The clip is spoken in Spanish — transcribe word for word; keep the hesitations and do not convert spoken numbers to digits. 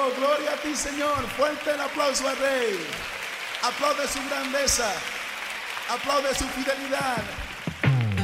Oh, gloria a ti, Señor. Fuerte el aplauso al Rey. Aplaude su grandeza. Aplaude su fidelidad.